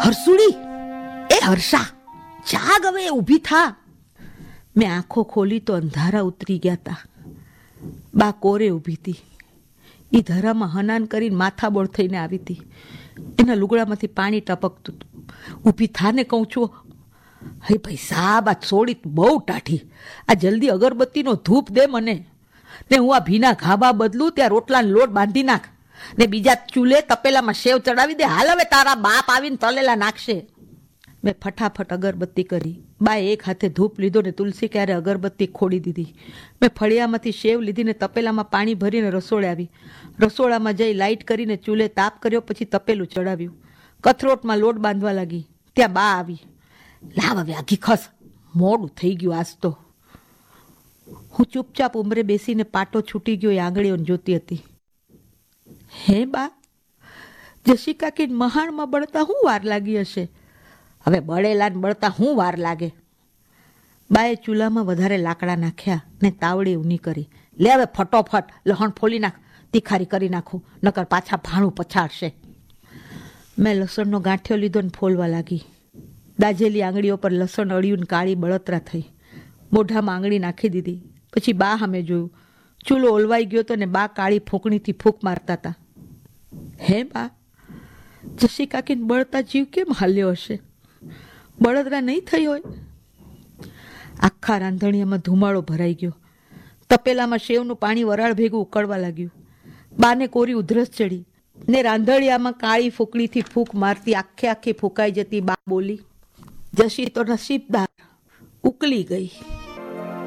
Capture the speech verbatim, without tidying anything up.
હરસુડી, એ હર્ષા, જાગ હવે, ઊભી થા. મેં આંખો ખોલી તો અંધારા ઉતરી ગયા તા. બા કોરે ઊભી હતી. એ ધરામાં હનાન કરીને માથાબોળ થઈને આવી હતી. એના લુગડામાંથી પાણી ટપકતું હતું. ઊભી થાને કહું છું. હે ભાઈ સાહેબ, આ છોડી બહુ ટાઢી. આ જલ્દી અગરબત્તીનો ધૂપ દે મને, ને હું આ ભીના ઘાબા બદલું ત્યાં રોટલાનો લોટ બાંધી નાખ, ને બીજા ચૂલે તપેલામાં સેવ ચડાવી દે. હાલ હવે, તારા બાપ આવીને તલેલા નાખશે. મેં ફટાફટ અગરબત્તી કરી. બાએ એક હાથે ધૂપ લીધો ને તુલસી ક્યારે અગરબત્તી ખોડી દીધી. મેં ફળિયામાંથી સેવ લીધી ને તપેલામાં પાણી ભરીને રસોડે આવી. રસોડામાં જઈ લાઇટ કરીને ચૂલે તાપ કર્યો, પછી તપેલું ચડાવ્યું. કથરોટમાં લોટ બાંધવા લાગી. ત્યાં બા આવી. લાવ હવે આઘી ખસ, મોડું થઈ ગયું આજ તો. હું ચૂપચાપ ઉંમરે બેસીને પાટો છૂટી ગયો એ આંગળીઓને જોતી હતી. હે બા, જશી કાકી મહાણમાં બળતા હું વાર લાગી હશે? હવે બળેલા ને બળતા હું વાર લાગે? બાએ ચૂલામાં વધારે લાકડા નાખ્યા ને તાવડી ઊની કરી. લે હવે ફટોફટ લહણ ફોલી નાખ, તીખારી કરી નાખું, નકર પાછા ભાણું પછાડશે. મેં લસણનો ગાંઠિયો લીધો ને ફોલવા લાગી. દાજેલી આંગળીઓ પર લસણ અળિયું ને કાળી બળતરા થઈ. મોઢામાં આંગળી નાખી દીધી. પછી બા સામે જોયું. ચૂલો ઓલવાઈ ગયો તો ને બા કાળી ફૂંકણીથી ફૂંક મારતા હતા. હે બા, જશી કાકીને બળતા જીવ કેમ હાલ્યો હશે? બળતરા નહીં થઈ હોય? આખા રાંધણીયામાં ધુમાડો ભરાઈ ગયો. તપેલામાં શેવનું પાણી વરાળ ભેગું ઉકળવા લાગ્યું. બાને કોરી ઉધરસ ચડી ને રાંધણિયામાં કાળી ફૂંકણીથી ફૂંક મારતી આખે આખી ફૂંકાઈ જતી બા બોલી, જશી તો નસીબદાર, ઉકલી ગઈ.